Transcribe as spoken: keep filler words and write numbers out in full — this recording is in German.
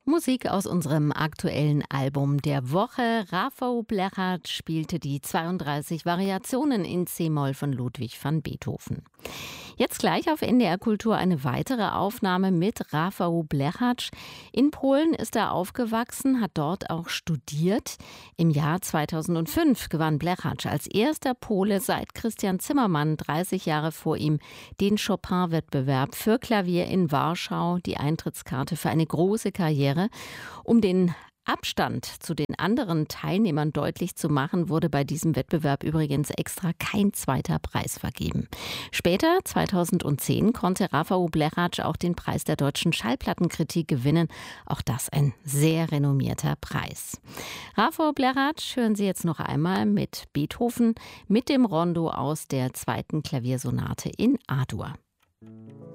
Musik aus unserem aktuellen Album der Woche. Rafał Blechacz spielte die zweiunddreißig Variationen in C-Moll von Ludwig van Beethoven. Jetzt gleich auf N D R Kultur eine weitere Aufnahme mit Rafał Blechacz. In Polen ist er aufgewachsen, hat dort auch studiert. Im Jahr zweitausendfünf gewann Blechacz als erster Pole seit Christian Zimmermann dreißig Jahre vor ihm den Chopin-Wettbewerb für Klavier in Warschau, die Eintrittskarte für eine große Karriere. Um den Abstand zu den anderen Teilnehmern deutlich zu machen, wurde bei diesem Wettbewerb übrigens extra kein zweiter Preis vergeben. Später, zweitausendzehn, konnte Rafał Blechacz auch den Preis der deutschen Schallplattenkritik gewinnen. Auch das ein sehr renommierter Preis. Rafał Blechacz hören Sie jetzt noch einmal mit Beethoven, mit dem Rondo aus der zweiten Klaviersonate in A-Dur.